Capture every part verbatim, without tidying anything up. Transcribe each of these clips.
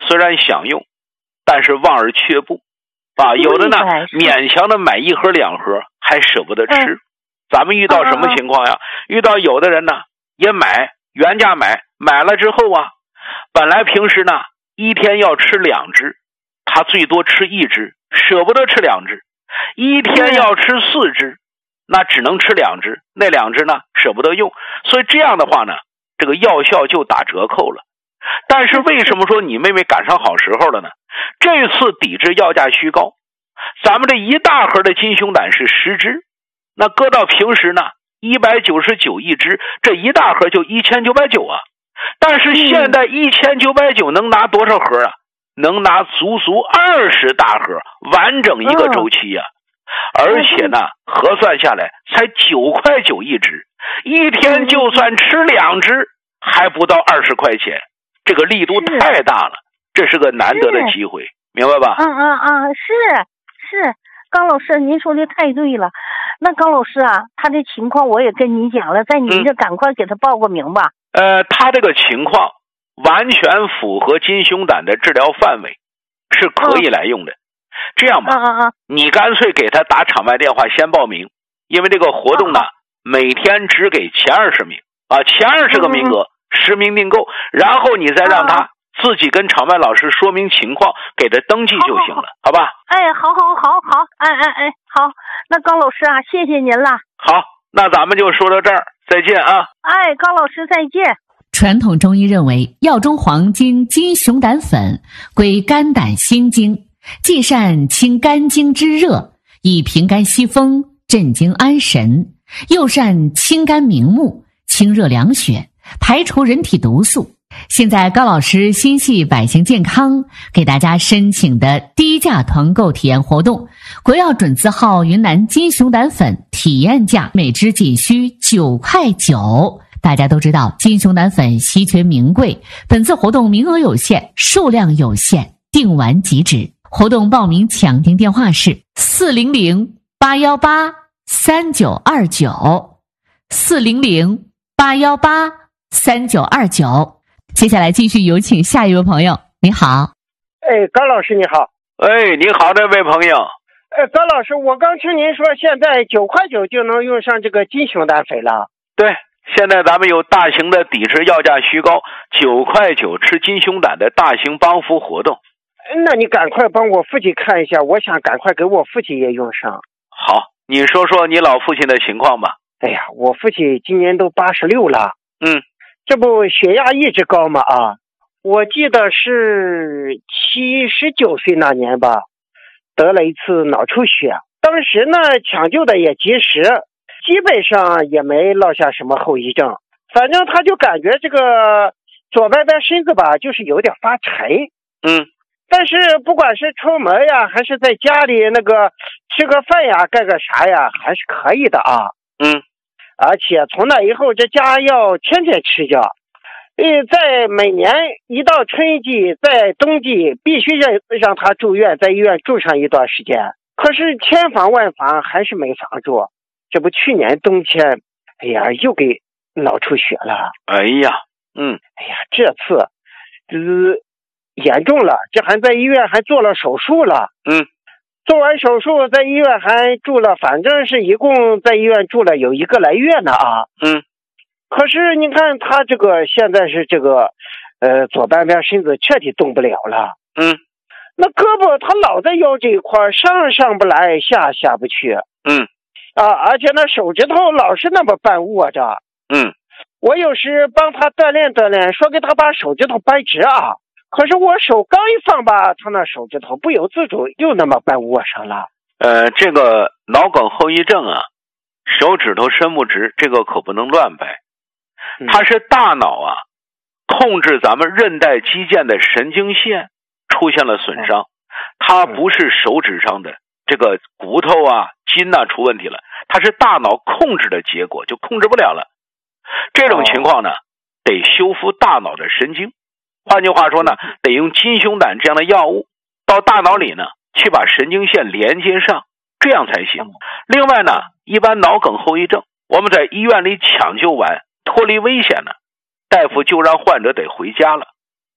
虽然想用，但是望而却步啊。有的呢勉强的买一盒两盒，还舍不得吃。嗯、咱们遇到什么情况呀？遇到有的人呢也买原价买，买了之后啊，本来平时呢一天要吃两只，他最多吃一只，舍不得吃两只。一天要吃四只，那只能吃两只，那两只呢舍不得用，所以这样的话呢，这个药效就打折扣了。但是为什么说你妹妹赶上好时候了呢？这次抵制药价虚高，咱们这一大盒的金熊胆是十只，那搁到平时呢一百九十九一只，这一大盒就一千九百九啊。但是现在一千九百九能拿多少盒啊？能拿足足二十大盒，完整一个周期呀、啊！而且呢，核算下来才九块九一只，一天就算吃两只，还不到二十块钱，这个力度太大了，这是个难得的机会，明白吧？ 嗯嗯嗯，是是，高老师您说的太对了。那高老师啊，他的情况我也跟您讲了，在您这赶快给他报个名吧。 嗯、呃，他这个情况完全符合金熊胆的治疗范围，是可以来用的。嗯、这样吧， 嗯嗯嗯， 你干脆给他打场外电话先报名，因为这个活动呢，嗯、每天只给前二十名啊，前二十个名额，实、嗯、名订购，然后你再让他自己跟场外老师说明情况，给他登记就行了， 好, 好, 好吧？ 哎，好好好好，哎哎哎，好，那高老师啊，谢谢您了。 好，那咱们就说到这儿，再见啊！ 哎，高老师再见。 传统中医认为，药中黄金金熊胆粉归肝胆心经，既善清肝经之热，以平肝息风，镇惊安神，又善清肝明目，清热凉血，排除人体毒素。现在高老师心系百姓健康，给大家申请的低价团购体验活动，国药准字号云南金熊胆粉体验价每支仅需九块九。大家都知道金熊胆粉稀缺名贵，本次活动名额有限，数量有限，订完即止。活动报名抢订电话是四零零八一八三九二九 四零零八一八三九二九。接下来继续有请下一位朋友。你好。 哎，高老师你好。 哎，你好，这位朋友。 哎，高老师，我刚听您说现在九块九就能用上这个金熊胆粉了。 对，现在咱们有大型的抵制药价虚高，九块九吃金熊胆的大型帮扶活动。 那你赶快帮我父亲看一下，我想赶快给我父亲也用上。 好，你说说你老父亲的情况吧。 哎呀，我父亲今年都八十六了。 嗯， 这不血压一直高嘛啊，我记得是七十九岁那年吧，得了一次脑出血，当时呢抢救的也及时，基本上也没落下什么后遗症，反正他就感觉这个左半边身子吧就是有点发沉。 嗯， 但是不管是出门呀还是在家里那个吃个饭呀干个啥呀还是可以的啊。 嗯， 而且从那以后这家药天天吃着，呃，在每年一到春季在冬季必须让让他住院，在医院住上一段时间，可是千防万防还是没防住，这不去年冬天哎呀又给脑出血了。 哎呀，嗯， 哎呀这次呃严重了，这还在医院还做了手术了。 嗯， 做完手术在医院还住了，反正是一共在医院住了有一个来月呢啊。 嗯， 可是你看他这个现在是这个呃左半边身子彻底动不了了。 嗯， 那胳膊他老在腰这一块，上上不来下下不去。 嗯， 啊，而且那手指头老是那么半握着。 嗯， 我有时帮他锻炼锻炼，说给他把手指头掰直啊，可是我手刚一放吧，他那手指头不由自主又那么半握上了。 呃，这个脑梗后遗症啊，手指头伸不直，这个可不能乱掰。它是大脑啊控制咱们韧带肌腱的神经线出现了损伤，它不是手指上的这个骨头啊筋啊出问题了，它是大脑控制的结果，就控制不了了。这种情况呢得修复大脑的神经，换句话说呢，得用金熊胆这样的药物到大脑里呢去把神经线连接上，这样才行。另外呢，一般脑梗后遗症我们在医院里抢救完脱离危险呢，大夫就让患者得回家了。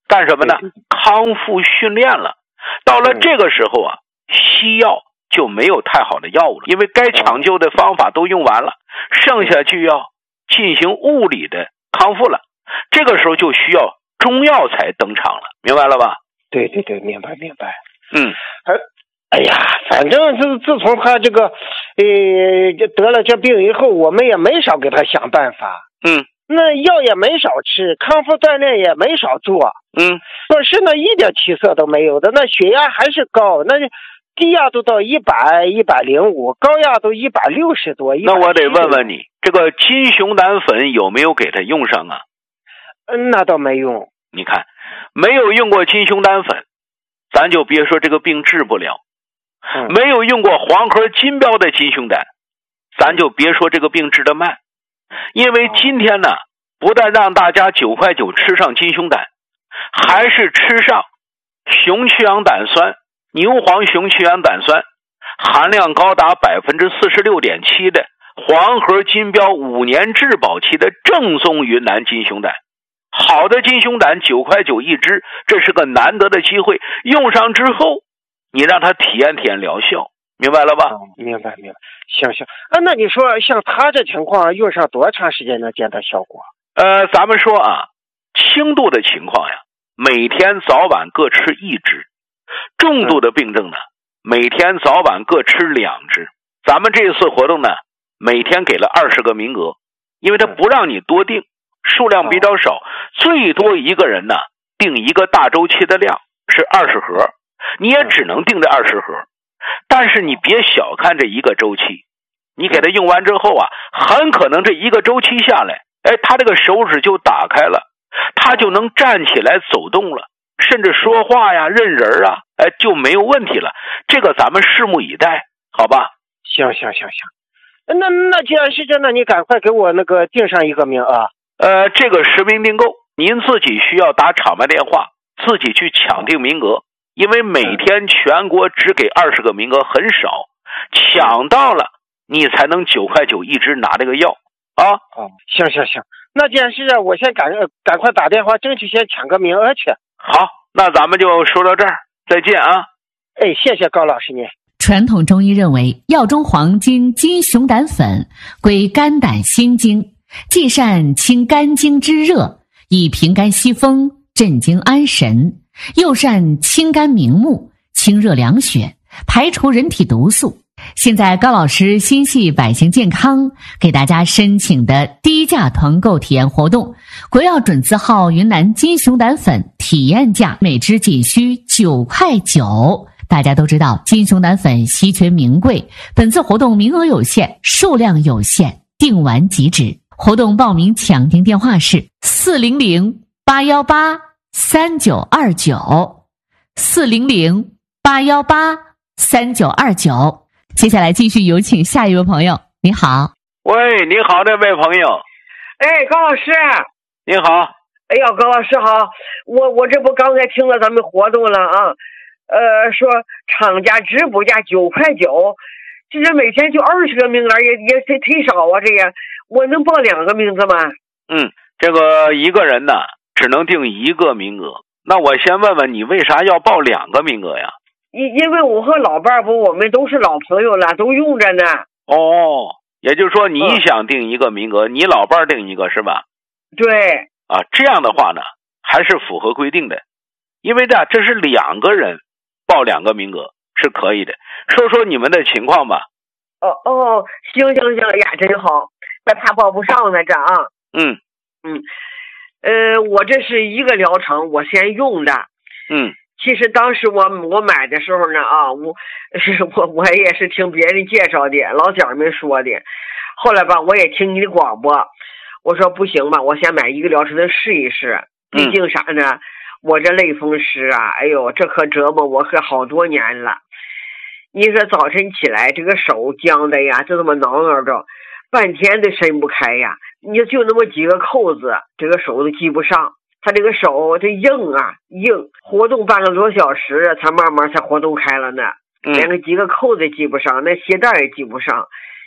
干什么呢？康复训练了。到了这个时候啊，西药就没有太好的药物了，因为该抢救的方法都用完了，剩下就要进行物理的康复了。这个时候就需要中药材登场了，明白了吧？ 对对对，明白明白。 嗯， 哎呀，反正自自从他这个呃得了这病以后，我们也没少给他想办法。 嗯， 那药也没少吃，康复锻炼也没少做。 嗯， 可是呢，一点起色都没有的，那血压还是高，那低压都到一百、一百零五，高压都一百六十多。 那我得问问你，这个金熊胆粉有没有给他用上啊？ 嗯，那倒没用。 你看，没有用过金熊胆粉，咱就别说这个病治不了。 嗯、 没有用过黄河金标的金熊胆，咱就别说这个病治得慢。因为今天呢，不但让大家九块九吃上金熊胆，还是吃上熊去氧胆酸、牛黄熊去氧胆酸含量高达百分之四十六点七的黄河金标五年质保期的正宗云南金熊胆。好的金熊胆九块九一支，这是个难得的机会。用上之后，你让他体验体验疗效，明白了吧？ 哦、明白明白。行行啊，那你说像他这情况用上多长时间能见到效果？ 呃，咱们说啊，轻度的情况呀，每天早晚各吃一支；重度的病症呢，每天早晚各吃两支。咱们这次活动呢，每天给了二十个名额，因为他不让你多订，数量比较少，最多一个人呢订一个大周期的量是二十盒，你也只能订这二十盒。但是你别小看这一个周期，你给他用完之后啊，很可能这一个周期下来，哎，他这个手指就打开了，他就能站起来走动了，甚至说话呀、认人啊，哎，就没有问题了。这个咱们拭目以待，好吧？ 行行行行，那那既然是这，那你赶快给我那个订上一个名额。 呃，这个实名订购，您自己需要打场外电话，自己去抢订名额，因为每天全国只给二十个名额，很少，抢到了你才能九块九一支拿这个药啊。 哦，行行行，那既然是这，我先赶赶快打电话，争取先抢个名额去。 好，那咱们就说到这儿，再见啊。 哎，谢谢高老师您。 传统中医认为，药中黄金金熊胆粉归肝胆心经，既善清肝经之热，以平肝息风，镇惊安神，又善清肝明目，清热凉血，排除人体毒素。现在高老师心系百姓健康，给大家申请的低价团购体验活动，国药准字号云南金熊胆粉体验价每支仅需九块九。大家都知道金熊胆粉稀缺名贵，本次活动名额有限，数量有限，订完即止。活动报名抢订电话是四零零八幺八三九二九，四零零八幺八三九二九。接下来继续有请下一位朋友。你好。 喂，你好，这位朋友。 哎，高老师。 你好。 哎呀，高老师好，我我这不刚才听了咱们活动了啊，呃，说厂家直补价九块九，其实每天就二十个名额，也也忒忒少啊，这也我能报两个名字吗？ 嗯，这个一个人呢只能定一个名额，那我先问问你为啥要报两个名额呀？ 因因为我和老伴儿不，我们都是老朋友了，都用着呢。 哦，也就是说你想定一个名额，嗯、你老伴儿定一个是吧？ 对。 啊，这样的话呢，还是符合规定的，因为呢，这是两个人报两个名额是可以的。说说你们的情况吧。 哦哦，行行行呀，真好，那怕报不上呢这啊。 嗯嗯，呃，我这是一个疗程，我先用的。 嗯。 其实当时我我买的时候呢啊，我是我我也是听别人介绍的，老家们说的。后来吧，我也听你的广播，我说不行吧，我先买一个疗程的试一试。毕竟啥呢？嗯、我这类风湿啊，哎呦，这可折磨我可好多年了。你说早晨起来这个手僵的呀，就这么挠挠着，半天都伸不开呀。你就那么几个扣子，这个手都系不上。他这个手这硬啊硬，活动半个多小时才慢慢才活动开了呢，连个几个扣子系不上，那鞋带也系不上。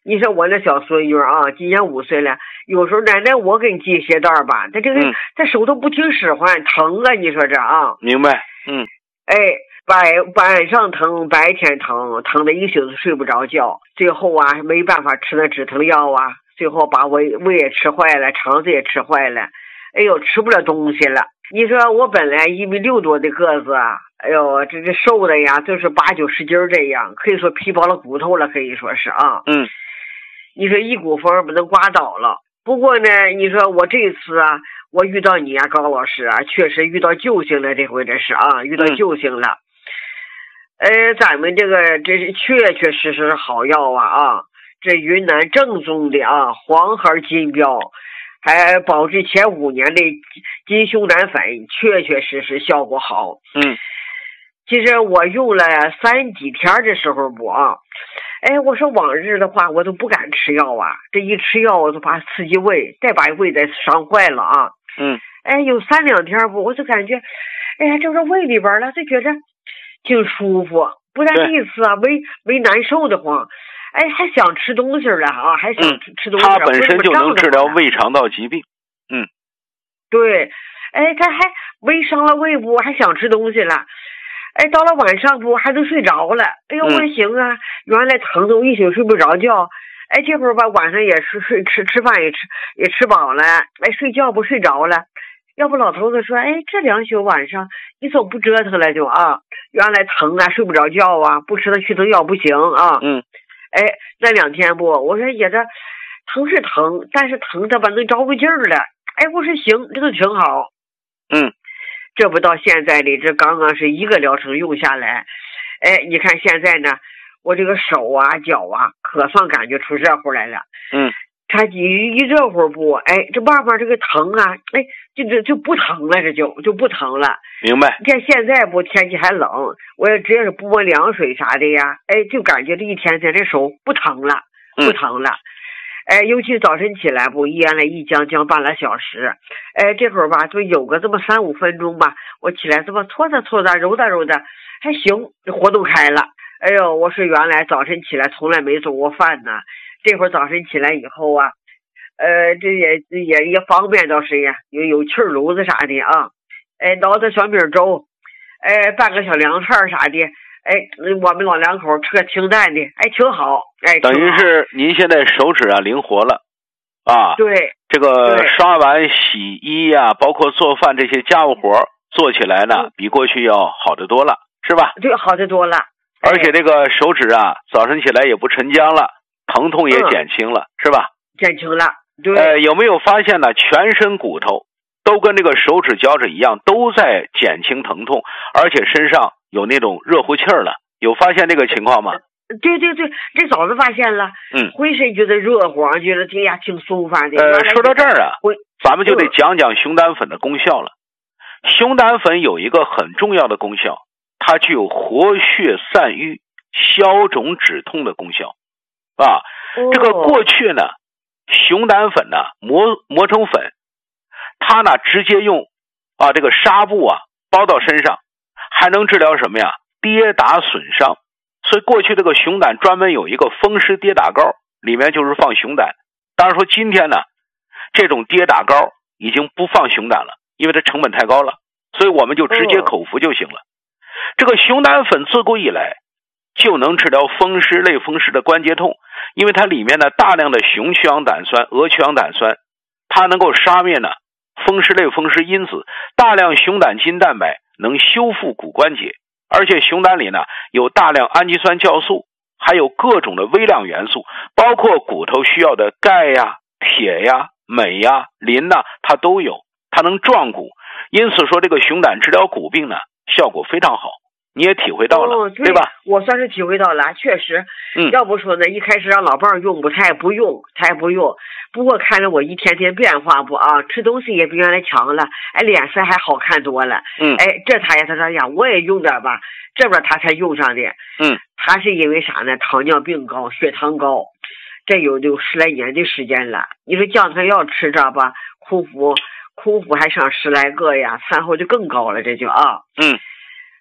你说我那小孙女啊，今年五岁了，有时候奶奶我给你系鞋带吧，他这个、嗯、他手都不听使唤，疼啊！你说这啊？ 明白，嗯， 哎，晚晚上疼，白天疼，疼的一宿子睡不着觉，最后啊没办法吃那止疼药啊，最后把胃胃也吃坏了，肠子也吃坏了，哎呦，吃不了东西了。你说我本来一米六多的个子啊，哎呦，这这瘦的呀，就是八九十斤这样，可以说皮包了骨头了，可以说是啊， 嗯。 你说一股风把能刮倒了。不过呢，你说我这次啊，我遇到你啊，高老师啊，确实遇到救星了，这回这是啊，遇到救星了。嗯、呃，咱们这个这是确确实实是好药啊啊！这云南正宗的啊黄孩金标，还保质前五年的金熊胆粉，确确实实效果好。 嗯， 其实我用了三几天的时候不啊。哎，我说往日的话，我都不敢吃药啊，这一吃药我就怕刺激胃，再把胃再伤坏了啊。 嗯， 哎，有三两天不，我就感觉，哎呀，这个胃里边了，就觉着挺舒服，不但这一次啊，胃胃难受的慌，哎，还想吃东西了啊，还想吃、嗯、吃东西。 它本身就能治疗胃肠道疾病。嗯， 对，哎，他还胃伤了胃部，还想吃东西了。哎，到了晚上不还能睡着了？哎呦，我说行啊！原来疼的我一宿睡不着觉。哎，这会儿吧，晚上也吃睡吃吃饭也吃也吃饱了。哎，睡觉不睡着了。要不老头子说，哎，这两宿晚上你总不折腾了就啊？原来疼啊，睡不着觉啊，不吃那去疼药不行啊。 嗯。 哎，那两天不，我说也这疼是疼，但是疼的吧能着个劲儿了。哎，我说行，这个挺好。 嗯。 这不到现在里，这刚刚是一个疗程用下来，哎，你看现在呢，我这个手啊、脚啊，可算感觉出热乎来了。 嗯， 它一一热乎不，哎，这慢慢这个疼啊，哎，就就就不疼了，这就就不疼了。 明白。 你看现在不天气还冷，我也只要是不摸凉水啥的呀，哎，就感觉这一天天这手不疼了，不疼了。嗯哎，尤其早晨起来不，原来一将将半拉小时，哎，这会儿吧，就有个这么三五分钟吧，我起来这么搓擦搓擦，揉达揉达，还行，活动开了。哎呦，我说原来早晨起来从来没做过饭呢，这会儿早晨起来以后啊，呃，这也也也方便倒是呀，有有气儿炉子啥的啊，哎，熬点小米粥，哎，拌个小凉菜啥的。哎，我们老两口吃个清淡的，哎，挺好，哎， 等于是您现在手指啊灵活了，啊， 对， 这个刷碗、洗衣呀、啊，包括做饭这些家务活做起来呢，比过去要好得多了，是吧？ 对，好得多了。 而且这个手指啊，早晨起来也不沉僵了，疼痛也减轻了，嗯、是吧？ 减轻了，对。 呃，有没有发现呢？全身骨头都跟这个手指、脚趾一样，都在减轻疼痛，而且身上有那种热乎气儿了，有发现这个情况吗？ 对对对，这早就发现了。 嗯， 浑身觉得热乎，觉得挺呀挺松反的。 呃，说到这儿啊，咱们就得讲讲熊胆粉的功效了。嗯、熊胆粉有一个很重要的功效，它具有活血散瘀、消肿止痛的功效啊。哦、这个过去呢，熊胆粉呢磨磨成粉，它呢直接用啊这个纱布啊包到身上。还能治疗什么呀？跌打损伤。所以过去这个熊胆专门有一个风湿跌打膏，里面就是放熊胆。当然说今天呢，这种跌打膏已经不放熊胆了，因为它成本太高了，所以我们就直接口服就行了。这个熊胆粉自古以来就能治疗风湿、类风湿的关节痛，因为它里面呢大量的雄曲氧胆酸、鹅曲氧胆酸，它能够杀灭呢风湿类风湿因子，大量熊胆筋蛋白能修复骨关节，而且熊胆里呢有大量氨基酸酵素，还有各种的微量元素，包括骨头需要的钙呀、铁呀、镁呀、磷呐，它都有，它能壮骨。因此说这个熊胆治疗骨病呢效果非常好，你也体会到了、 哦、对, 对吧？ 我算是体会到了，确实。嗯，要不说呢，一开始让老伴儿用不，他也不用，他也不用。不过看着我一天天变化不啊，吃东西也比原来强了，哎，脸色还好看多了。 嗯， 哎，这他也他说呀，我也用点吧，这边他才用上的。 嗯， 他是因为啥呢？糖尿病高，血糖高，这有有十来年的时间了。你说降糖药吃着吧，空腹空腹还上十来个呀，餐后就更高了，这就啊。 嗯。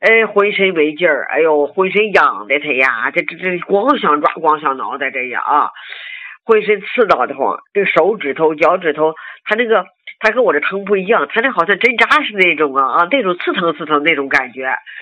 哎，浑身没劲儿，哎呦，浑身痒的他呀，这这这光想抓光想挠的这样啊，浑身刺挠的慌，这手指头、脚趾头，他那个他跟我这疼不一样，他那好像针扎似的那种啊啊，那种刺疼刺疼那种感觉。